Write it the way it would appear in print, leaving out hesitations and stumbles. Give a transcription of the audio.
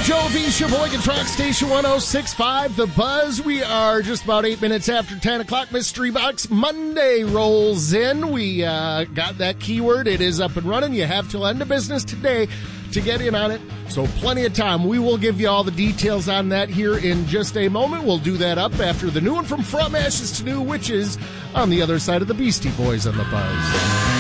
Joe V. Sheboygan Truck Station 106.5, The Buzz. We are just about 8 minutes after 10 o'clock. Mystery Box Monday rolls in. We got that keyword. It is up and running. You have till end of business today to get in on it, so plenty of time. We will give you all the details on that here in just a moment. We'll do that up after the new one from Ashes to New Witches on the other side of the Beastie Boys on The Buzz.